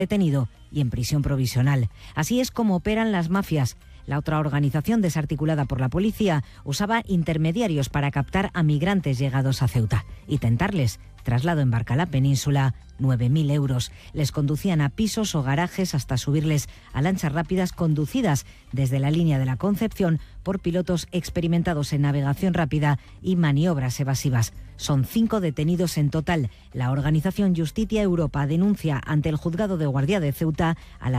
detenido y en prisión provisional. Así es como operan las mafias. La otra organización, desarticulada por la policía, usaba intermediarios para captar a migrantes llegados a Ceuta y tentarles traslado en barca a la península, 9.000 euros. Les conducían a pisos o garajes hasta subirles a lanchas rápidas conducidas desde la línea de la Concepción por pilotos experimentados en navegación rápida y maniobras evasivas. Son 5 detenidos en total. La organización Justitia Europa denuncia ante el juzgado de guardia de Ceuta a la